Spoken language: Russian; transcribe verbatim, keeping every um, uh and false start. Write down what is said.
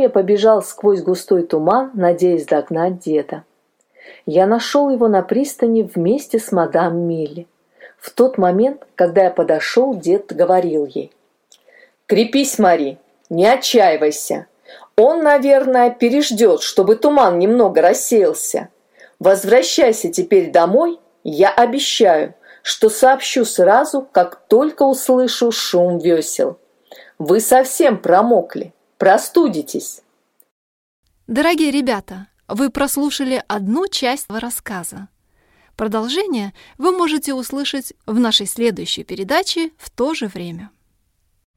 я побежал сквозь густой туман, надеясь догнать деда. Я нашел его на пристани вместе с мадам Милли. В тот момент, когда я подошел, дед говорил ей: «Крепись, Мари, не отчаивайся. Он, наверное, переждет, чтобы туман немного рассеялся. Возвращайся теперь домой, я обещаю, что сообщу сразу, как только услышу шум весел. Вы совсем промокли, простудитесь». Дорогие ребята, вы прослушали одну часть рассказа. Продолжение вы можете услышать в нашей следующей передаче в то же время.